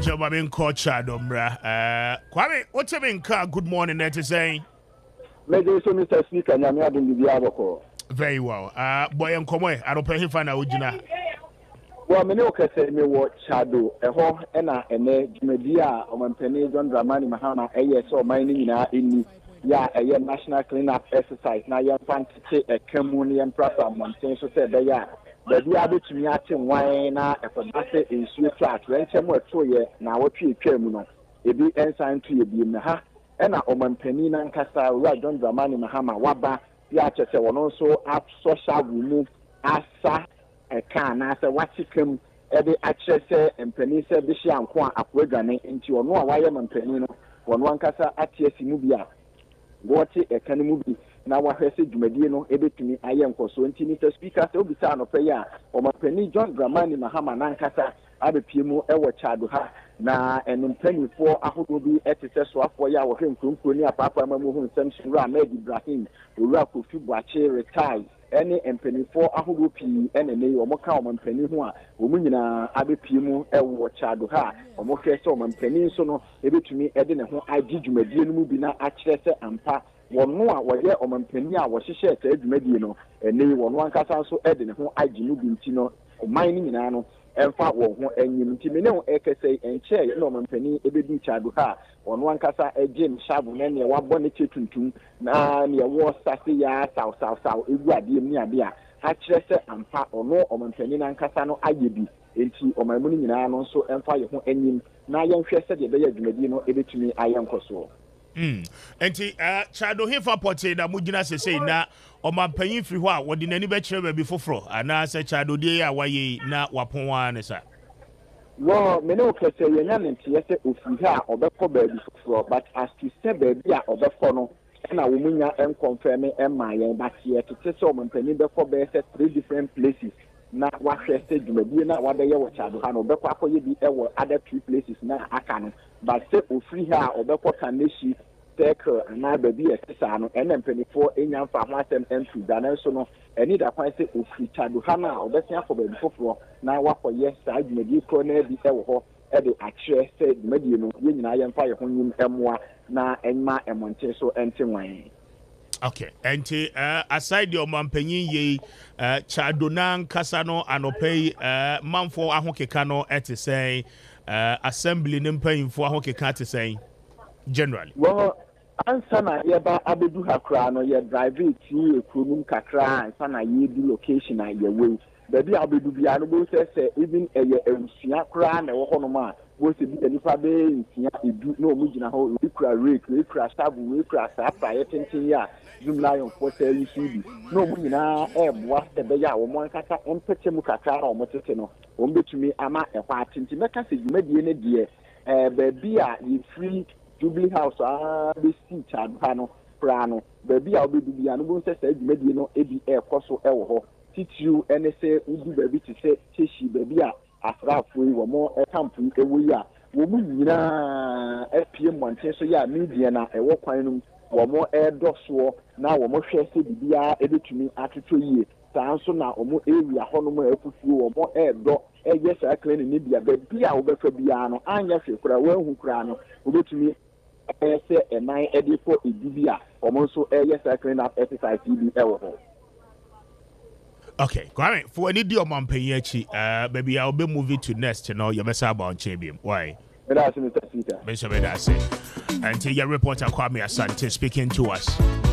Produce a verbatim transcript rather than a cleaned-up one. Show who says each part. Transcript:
Speaker 1: Pacho Babin Kocha Dombra. Uh, Kwame, what's your car? Good morning, that is saying.
Speaker 2: Maybe so, Mister Speaker, and I'm not in the Diabo.
Speaker 1: Very well. Uh, boy, and come away. I don't pay him for now, Ujina.
Speaker 2: Well, many occasions me watch shadow, a ho, and a media, or Penny John Dramani Mahama, a yes, or mining in ya, a national cleanup exercise. Now, you're fancy a communion proper, Montaigne said, they are. But we are to me at wine, a fantastic in sweet flat, renting more two years, now what you criminal. It be ensign to you be Maha, and a woman Penina and Casta, right, John Dramani Mahama, Waba, Yacha, one also up social remove Asa. A can as a what came every access and penny said this young quan upwardane into a no wire and penino one one casa at yes mubia. What a can movie now what has said Medino able to me I am for so intimate speaker so be son of prayer or my penny John Dramani Mahama Nankasa Abe Pimu Ewa Chaduha na and penny for a who will be at the swap for ya or him Kumpuni Papa Mamu Samson Ramed Ibrahim Uraku Fubache retired. Any and penny for a who be any name or more cow and penny one, woman Abbey Pimu, Elwood Chaduha, or more Kessom and penny sono, able to me, Edna, who I did you Medina Mubina, Access and Pa, one more, was there on Penia, was she said Medino, and they one one casa so Edna, who I did Tino, mining in Ano. And far won't any Timino Eke and chair Norman Penny, Ebe Chaduha, on one casa a Jim Shabu, and your bonnet tuntum, na near war Sassia, South South South, Igua, near Bia, Hatchester and Pa or no, or Penny and Casano, I be, into or my money in Ano, so and fire who any, now young Chester, the Bay of Medino, Ebe to me, I am Coso.
Speaker 1: Hmm. And uh, Chado here for portrait that Mujina say na or my paying free what what did any better before fro and I said Chado dear why na wapon sir.
Speaker 2: Well, many can say you're not yes if we have or the baby for but as to say baby or the funnel and a woman and confirm and my but here to say so penny before best three different places. Na what said you may be not what they were Chado and Obeko for you be other two places now I can but say if free her or the can she take and I be a son and then penny four in young farm and entry than so no any that I say if free Chado Hana or best for baby for now what for yes side may be corner be ever at the actual said Medino yin I am fire when you am na and my and Monte so entering.
Speaker 1: Okay, and uh, aside your mampenyi ye uh, Chadonan Casano and Opay uh, Manfo Ahokekano at say uh, assembly nimpaying for Ahokekat say generally.
Speaker 2: Well, Ansana Yaba Abedu Hakrano, ye drive it to a Kunum Kakra and Sana ye do location at your way. Baby Abedu Biano says even a Siakran or Honoma. Was to be any fabe in no Mujina ho Ukra Rick, Ukra Sabu, Ukra Sapa, ten years, Zoom Lion for Sally C D. No Mujina, Eb, was the Baya, or Moncata, and Petchemukaka or Mototeno. Won't to me, Ama, a part in Timeka, you may be any dear. Baby, you free Jubilee House, ah, this seat, Pano, Prano. Baby, I'll be the animal says, maybe no A B A, Cosso, Elho. Teach you and say, Ubu baby to say, Tishi, baby. After we were more a camping every year. Woman, F P M one, so yeah, media a walk on or more air dorsal now or more share city be able to me after two years. Sounds so now or more area, honor put you or more air door. Eh, yes, I claim in India, but be our better piano, and yes, if I were who crown, over to me. I say a nine edit for a D B A, or also a yes, I claim up exercise T V L.
Speaker 1: Okay, Kwame, for any deal Mampeyachi, uh, maybe I'll be moving to next, you know, your message about champion. Why?
Speaker 2: Mister Peter.
Speaker 1: Mister Medase. Until your reporter Kwame Asante speaking to us.